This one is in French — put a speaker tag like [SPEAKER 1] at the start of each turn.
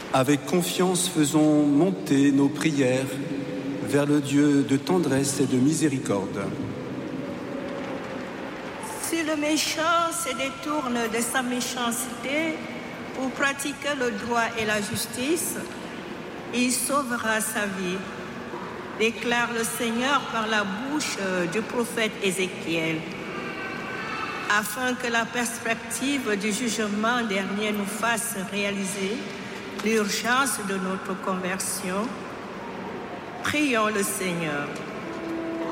[SPEAKER 1] Avec confiance, faisons monter nos prières vers le Dieu de tendresse et de miséricorde.
[SPEAKER 2] Si le méchant se détourne de sa méchanceté pour pratiquer le droit et la justice, il sauvera sa vie, déclare le Seigneur par la bouche du prophète Ézéchiel. Afin que la perspective du jugement dernier nous fasse réaliser l'urgence de notre conversion, prions le Seigneur.